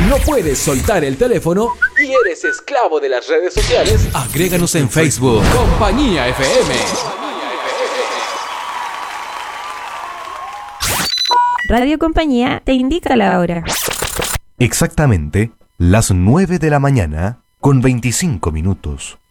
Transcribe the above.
¿No puedes soltar el teléfono y eres esclavo de las redes sociales? Agréganos en Facebook. Compañía FM. Radio Compañía te indica la hora. Exactamente las 9 de la mañana con 25 minutos.